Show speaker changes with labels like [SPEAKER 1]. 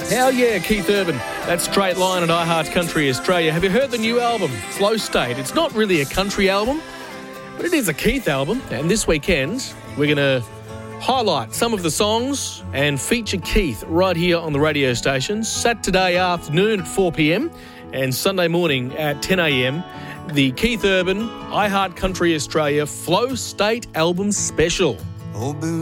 [SPEAKER 1] Hell yeah, Keith Urban. That's Straight Line at iHeart Country Australia. Have you heard the new album, Flow State? It's not really a country album, but it is a Keith album. And this weekend, we're going to highlight some of the songs and feature Keith right here on the radio station. Saturday afternoon at 4 p.m. and Sunday morning at 10 a.m. The Keith Urban iHeart Country Australia Flow State album special.